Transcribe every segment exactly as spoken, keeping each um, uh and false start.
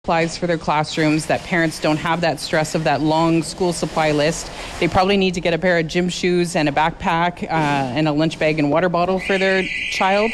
supplies for their classrooms, that parents don't have that stress of that long school supply list. They probably need to get a pair of gym shoes and a backpack uh, and a lunch bag and water bottle for their child.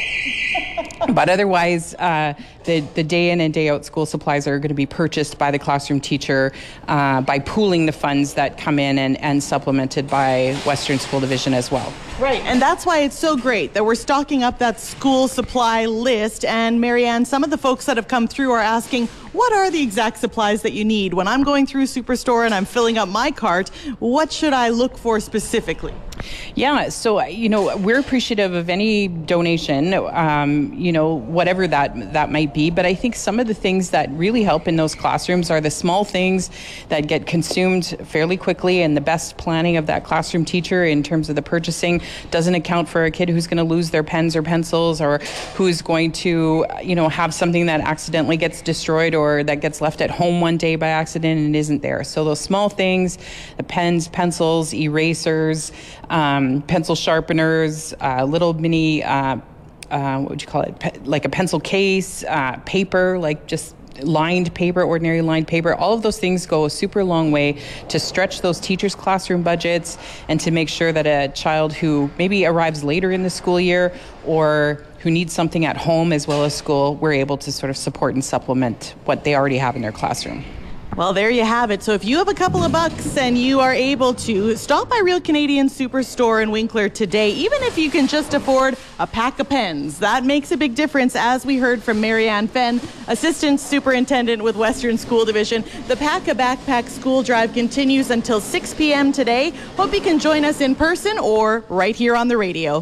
But otherwise, uh, the, the day in and day out school supplies are going to be purchased by the classroom teacher uh, by pooling the funds that come in and, and supplemented by Western School Division as well. Right, and that's why it's so great that we're stocking up that school supply list. And Marianne, some of the folks that have come through are asking, what are the exact supplies that you need? When I'm going through Superstore and I'm filling up my cart, what should I look for specifically? Yeah, so, you know, we're appreciative of any donation, um, you know, whatever that that might be. But I think some of the things that really help in those classrooms are the small things that get consumed fairly quickly, and the best planning of that classroom teacher in terms of the purchasing doesn't account for a kid who's going to lose their pens or pencils, or who's going to, you know, have something that accidentally gets destroyed or that gets left at home one day by accident and isn't there. So those small things, the pens, pencils, erasers, um, pencil sharpeners, uh, little mini, uh, uh, what would you call it, Pe- like a pencil case, uh, paper, like just lined paper, ordinary lined paper. All of those things go a super long way to stretch those teachers' classroom budgets and to make sure that a child who maybe arrives later in the school year or who needs something at home as well as school, we're able to sort of support and supplement what they already have in their classroom. Well, there you have it. So if you have a couple of bucks and you are able to, stop by Real Canadian Superstore in Winkler today, even if you can just afford a pack of pens. That makes a big difference, as we heard from Marianne Fenn, Assistant Superintendent with Western School Division. The Pack a Backpack School Drive continues until six p.m. today. Hope you can join us in person or right here on the radio.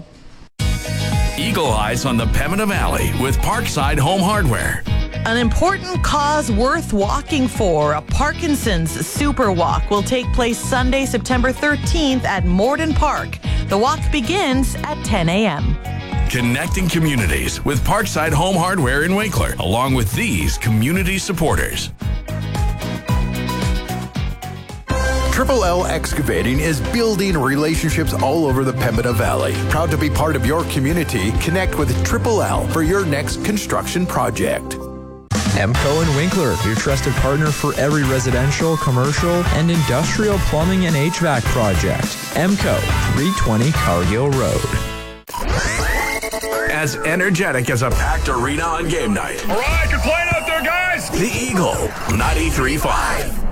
Eagle Eyes on the Pembina Valley with Parkside Home Hardware. An important cause worth walking for, a Parkinson's Super Walk, will take place Sunday, September thirteenth at Morden Park. The walk begins at ten a.m. Connecting communities with Parkside Home Hardware in Winkler, along with these community supporters. Triple L Excavating is building relationships all over the Pembina Valley. Proud to be part of your community. Connect with Triple L for your next construction project. EMCO and Winkler, your trusted partner for every residential, commercial, and industrial plumbing and H V A C project. EMCO, three twenty Cargill Road. As energetic as a packed arena on game night. All right, you're playing out there, guys. The Eagle, ninety-three point five.